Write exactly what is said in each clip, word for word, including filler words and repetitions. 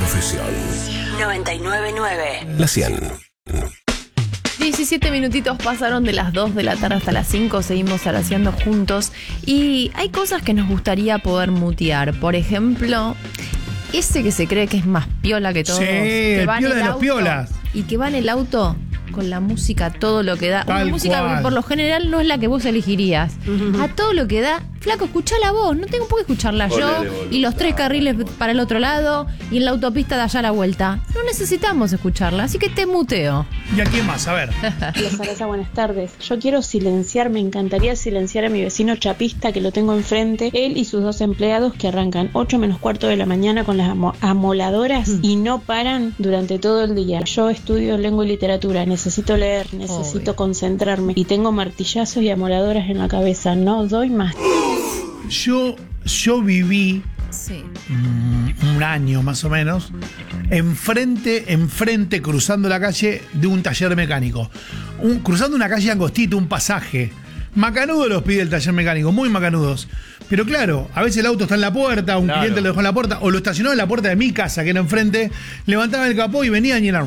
profesión. noventa y nueve punto nueve. La cien. diecisiete minutitos pasaron de las dos de la tarde hasta las cinco, seguimos araciando juntos y hay cosas que nos gustaría poder mutear. Por ejemplo, ese que se cree que es más piola que todos. Sí, que el va en piola de los auto piolas. Y que va en el auto con la música todo lo que da. Tal Una música cual. que por lo general no es la que vos elegirías. Uh-huh. A todo lo que da, flaco, escuchá la voz. No tengo por qué escucharla yo. Y los tres carriles para el otro lado. Y en la autopista de allá a la vuelta. No necesitamos escucharla, así que te muteo. ¿Y a quién más? A ver. Hola Sarasa, buenas tardes. Yo quiero silenciar, me encantaría silenciar a mi vecino chapista que lo tengo enfrente, él y sus dos empleados que arrancan ocho menos cuarto de la mañana con las amo- amoladoras mm. y no paran durante todo el día. Yo estudio lengua y literatura, necesito leer, necesito Obvio. concentrarme y tengo martillazos y amoladoras en la cabeza, no doy más. Yo, yo viví Sí. mm, un año más o menos enfrente, enfrente, cruzando la calle de un taller mecánico. Un, cruzando una calle angostita, un pasaje. Macanudo los pide el taller mecánico, muy macanudos. Pero claro, a veces el auto está en la puerta, un Claro. cliente lo dejó en la puerta, o lo estacionó en la puerta de mi casa, que era enfrente, levantaban el capó y venían y eran...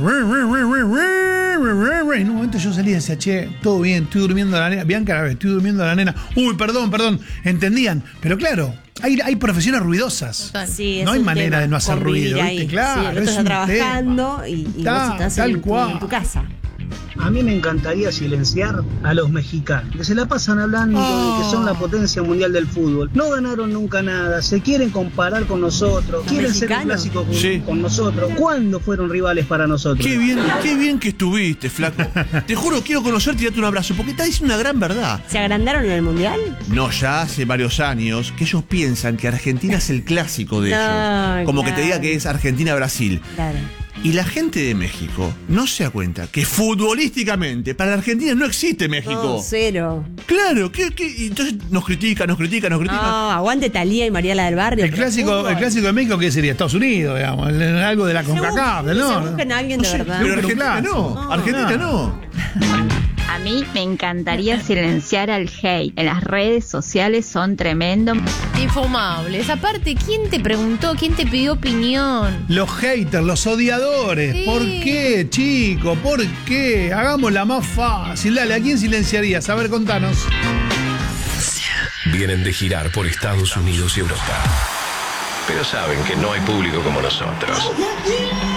Y en un momento yo salí y decía, che, todo bien, estoy durmiendo a la nena. Bianca, a ver, estoy durmiendo a la nena. Uy, perdón, perdón. Entendían. Pero claro, hay, hay profesiones ruidosas. Sí, no es hay un manera tema, de no hacer convivir ruido, ahí. ¿viste? Claro, sí, el otro es está un trabajando tema. y, y Ta, vos estás tal en tu, cual. en tu casa. A mí me encantaría silenciar a los mexicanos, que se la pasan hablando Oh. de que son la potencia mundial del fútbol. No ganaron nunca nada, se quieren comparar con nosotros, quieren ser un mexicanos? clásico con, Sí. con nosotros. ¿Cuándo fueron rivales para nosotros? Qué bien, qué bien que estuviste, flaco. Te juro, quiero conocerte y darte un abrazo, porque estás diciendo una gran verdad. ¿Se agrandaron en el mundial? No, ya hace varios años que ellos piensan que Argentina es el clásico de No, ellos. Como claro. que te diga que es Argentina-Brasil. Claro. Y la gente de México no se da cuenta que futbolísticamente para la Argentina no existe México. No, cero. Claro, ¿qué, qué? Y entonces nos critica, nos critica, nos critica. No, aguante Talía y Mariela del Barrio. El pero clásico, fútbol. el clásico de México, ¿qué sería? Estados Unidos, digamos. el- Algo de la Se busquen- CONCACAF, Se ¿no? busquen a alguien No de sé, verdad. Pero un Argentina clásico. no, Argentina no. A mí me encantaría silenciar al hate. En las redes sociales son tremendos. Infumables. Aparte, ¿quién te preguntó? ¿Quién te pidió opinión? Los haters, los odiadores. Sí. ¿Por qué, chico? ¿Por qué? Hagámosla más fácil. Dale, ¿a quién silenciarías? A ver, contanos. Vienen de girar por Estados Unidos y Europa. Pero saben que no hay público como nosotros.